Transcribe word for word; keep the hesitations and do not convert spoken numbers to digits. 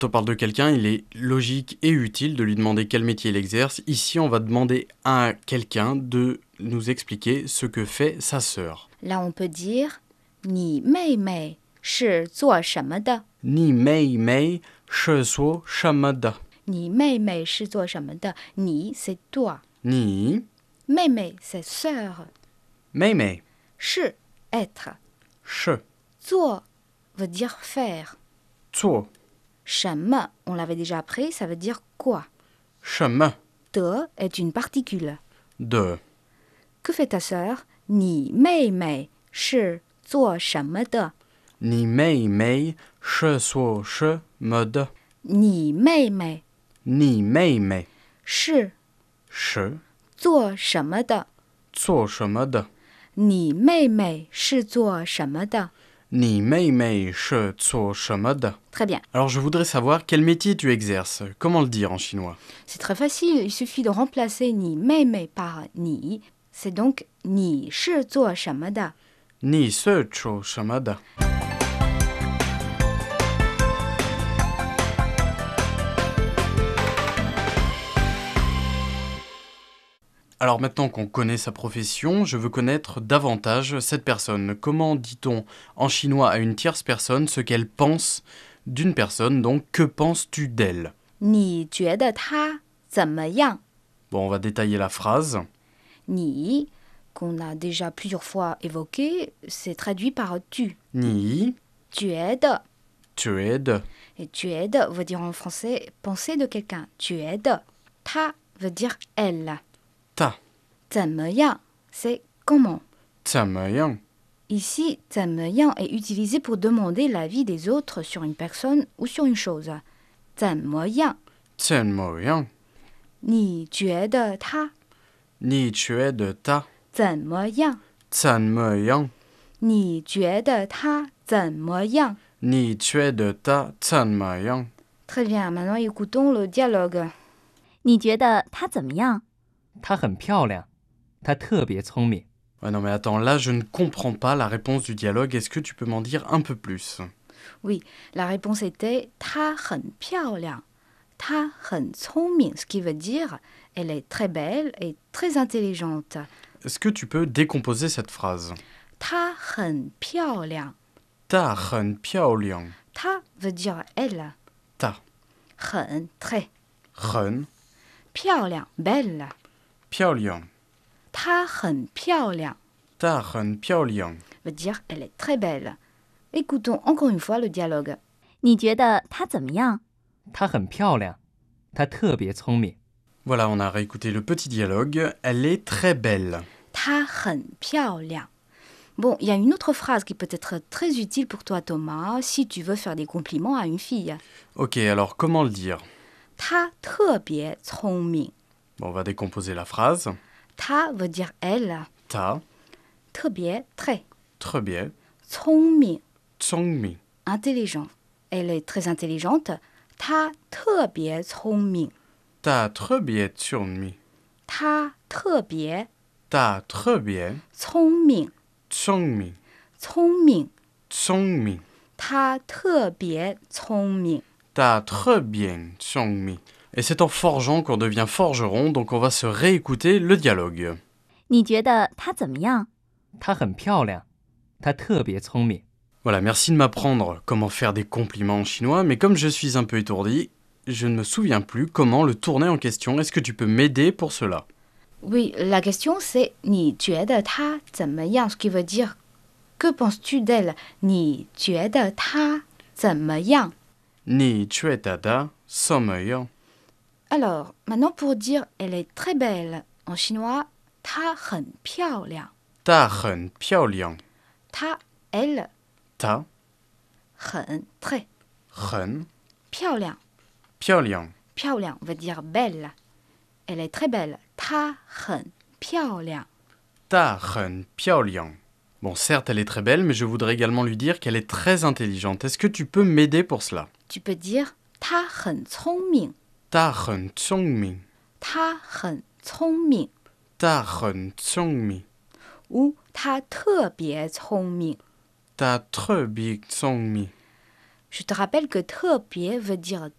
on parle de quelqu'un, il est logique et utile de lui demander quel métier il exerce. Ici, on va demander à quelqu'un de nous expliquer ce que fait sa sœur. Là, on peut dire 你妹妹是做什么的 Ni mei mei, she suo shamada. 你妹妹是做什么的 你 c'est toi. Ni 妹妹 c'est sœur. mei mei, 是 être. she 做 veut dire faire. suo 什么 on l'avait déjà appris, ça veut dire quoi. shame De est une particule. de. Que fait ta sœur 你妹妹是做什么的 Ni mei mei, she suo she mode. 你妹妹 Ni mei mei, 是 she 做什么的 suo shamada. 你妹妹是做什么的 Ni mei mei, she suo shamada. Très bien. Alors je voudrais savoir quel métier tu exerces. Comment le dire en chinois? C'est très facile, il suffit de remplacer 你妹妹 par 你. C'est donc 你是做什么的 Ni se cho shamada. Alors maintenant qu'on connaît sa profession, je veux connaître davantage cette personne. Comment dit-on en chinois à une tierce personne ce qu'elle pense d'une personne? Donc que penses-tu d'elle? 你觉得她怎么样 Bon, on va détailler la phrase. 你 qu'on a déjà plusieurs fois évoqué, c'est traduit par tu. Ni 觉得 tu es de. Et 觉得 veut dire en français penser de quelqu'un. 觉得 她 veut dire elle. Ta 怎么样 c'est comment. Tsamayang. Ici, 怎么样 est utilisé pour demander l'avis des autres sur une personne ou sur une chose. 怎么样 Tsenmoyang. 你觉得她 Ni tu es de ta. 怎么样 Tsanmoyang. 你觉得她怎么样 Ni tu es de ta. Tsanmoyang. Très bien, maintenant écoutons le dialogue. 你觉得她怎么样？ 她很漂亮，她特别聪明。 Ouais, non mais attends, là je ne comprends pas la réponse du dialogue. Est-ce que tu peux m'en dire un peu plus? Oui, la réponse était 她很漂亮，她很聪明, ce qui veut dire elle est très belle et très intelligente. Est-ce que tu peux décomposer cette phrase? 她很漂亮， Ta hen piaoliang. 她 veut dire elle, Ta 很 très, hen 漂亮 belle. piaoliang. 她很漂亮 Ta hen piaoliang. veut dire elle est très belle. Écoutons encore une fois le dialogue. 你觉得她怎么样？ 她很漂亮，她特别聪明。 Voilà, on a réécouté le petit dialogue. Elle est très belle. 她很漂亮. Bon, il y a une autre phrase qui peut être très utile pour toi, Thomas, si tu veux faire des compliments à une fille. Ok, alors comment le dire? 她特别聪明. Bon, on va décomposer la phrase. 她 veut dire elle, Ta 特别 très, très bien. 聪明 Tsongmi. intelligent. Elle est très intelligente. 她特别聪明. Ta très bien tsongmi. 她特别 Ta très bien 聪明 tsongmi. 聪明 Tsongmi. 她特别聪明 Ta très bien tsongmi. Et c'est en forgeant qu'on devient forgeron, donc on va se réécouter le dialogue. 你觉得她怎么样？ 她很漂亮，她特别聪明。 Voilà, merci de m'apprendre comment faire des compliments en chinois, mais comme je suis un peu étourdi, je ne me souviens plus comment le tourner en question. Est-ce que tu peux m'aider pour cela? Oui, la question c'est 你觉得她怎么样 ce qui veut dire que penses-tu d'elle 你觉得她怎么样 Ni chuetada sommeil. Alors, maintenant pour dire elle est très belle en chinois 她很漂亮 Ta hen piaoliang. 她 elle Ta 很 très hen 漂亮 piaoliang. 漂亮 veut dire belle. Elle est très belle. 她很漂亮 Ta hen piaoliang. Bon, certes, elle est très belle, mais je voudrais également lui dire qu'elle est très intelligente. Est-ce que tu peux m'aider pour cela? Tu peux dire 她很聪明 Ta hen tsongmi. 她很聪明 Ta hen tsongmi. ou 她特别聪明 Ta très bien tsongmi. Je te rappelle que 特别 veut dire